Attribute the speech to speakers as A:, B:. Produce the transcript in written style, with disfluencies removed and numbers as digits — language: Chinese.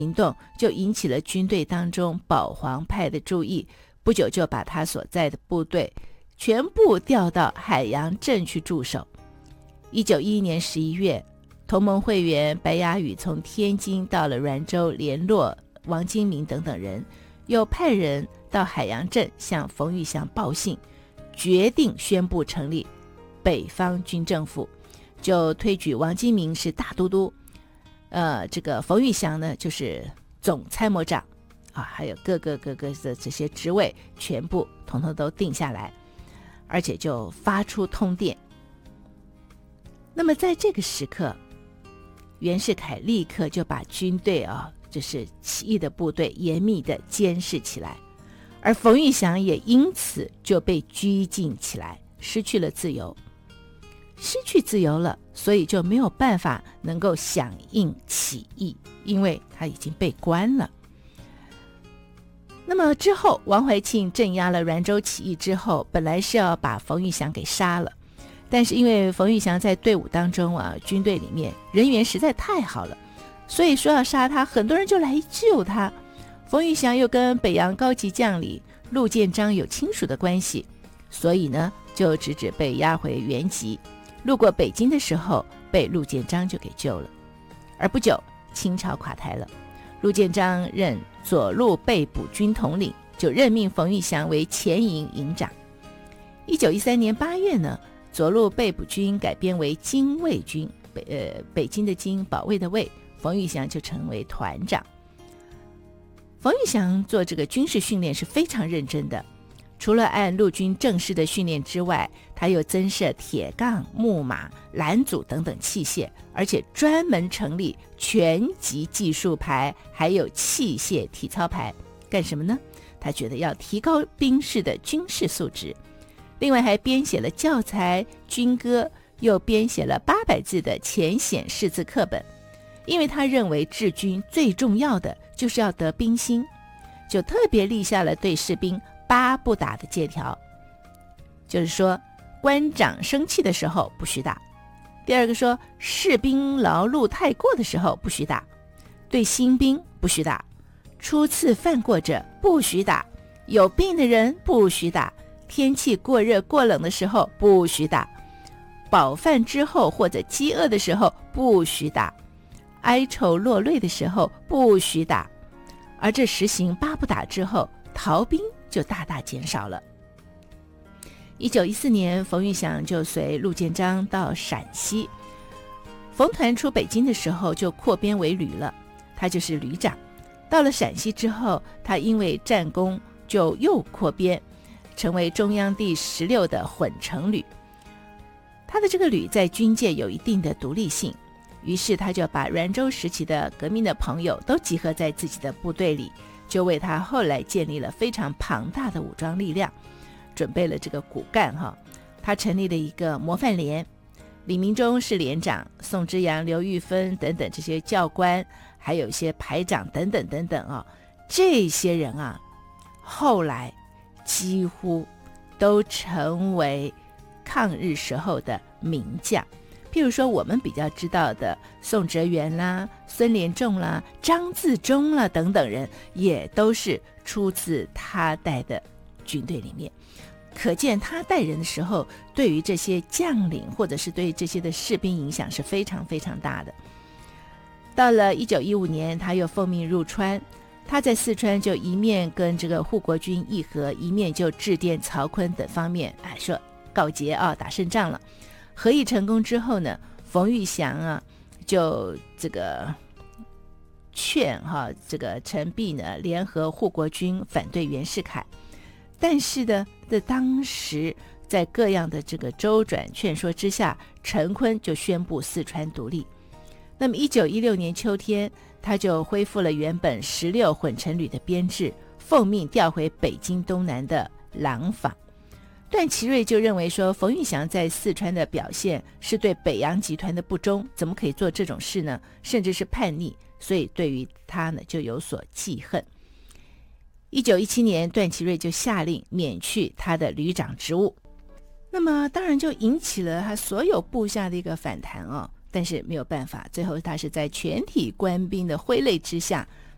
A: 行动就引起了军队当中保皇派的注意，不久就把他所在的部队全部调到海洋镇去驻守。1911年11月，同盟会员白雅宇从天津到了滦州联络王金明等等人，又派人到海洋镇向冯玉祥报信，决定宣布成立北方军政府，就推举王金明是大都督，这个冯玉祥呢就是总参谋长啊，还有各个的这些职位全部统统都定下来，而且就发出通电。那么在这个时刻，袁世凯立刻就把军队就是起义的部队严密的监视起来，而冯玉祥也因此就被拘禁起来，失去了自由。失去自由了，所以就没有办法能够响应起义，因为他已经被关了。那么之后，王怀庆镇压了滦州起义之后，本来是要把冯玉祥给杀了，但是因为冯玉祥在队伍当中军队里面人缘实在太好了，所以说要杀他，很多人就来救他。冯玉祥又跟北洋高级将领陆建章有亲属的关系，所以呢就直接被押回原籍。路过北京的时候，被陆建章就给救了。而不久，清朝垮台了，陆建章任左路被捕军统领，就任命冯玉祥为前营营长。1913年8月呢，左路被捕军改编为精卫军，北京的京，保卫的卫，冯玉祥就成为团长。冯玉祥做这个军事训练是非常认真的，除了按陆军正式的训练之外，他又增设铁杠、木马、拦阻等等器械，而且专门成立拳击技术排，还有器械体操排。干什么呢？他觉得要提高兵士的军事素质。另外还编写了教材、军歌，又编写了800字的浅显识字课本。因为他认为治军最重要的就是要得兵心，就特别立下了对士兵8不打的戒条，就是说官长生气的时候不许打，第二个说士兵劳碌太过的时候不许打，对新兵不许打，初次犯过者不许打，有病的人不许打，天气过热过冷的时候不许打，饱饭之后或者饥饿的时候不许打，哀愁落泪的时候不许打。而这实行8不打之后，逃兵就大大减少了。1914年，冯玉祥就随陆建章到陕西。冯团出北京的时候就扩编为旅了，他就是旅长。到了陕西之后，他因为战功就又扩编，成为中央第16的混成旅。他的这个旅在军界有一定的独立性，于是他就把滦州时期的革命的朋友都集合在自己的部队里，就为他后来建立了非常庞大的武装力量，准备了这个骨干他成立了一个模范连，李明忠是连长，宋之阳、刘玉芬等等这些教官，还有一些排长等等等等这些人后来几乎都成为抗日时候的名将。譬如说我们比较知道的宋哲元啦、孙连仲啦、张自忠啦等等人，也都是出自他带的军队里面。可见他带人的时候，对于这些将领或者是对这些的士兵影响是非常非常大的。到了1915年，他又奉命入川，他在四川就一面跟这个护国军议和，一面就致电曹锟等方面说告捷打胜仗了。合议成功之后呢，冯玉祥就这个劝这个陈璧呢联合护国军反对袁世凯。但是呢，在当时在各样的这个周转劝说之下，陈锟就宣布四川独立。那么1916年秋天，他就恢复了原本16混成旅的编制，奉命调回北京东南的廊坊。段祺瑞就认为说，冯玉祥在四川的表现是对北洋集团的不忠，怎么可以做这种事呢？甚至是叛逆，所以对于他呢就有所记恨。1917年，段祺瑞就下令免去他的旅长职务，那么当然就引起了他所有部下的一个反弹但是没有办法，最后他是在全体官兵的挥泪之下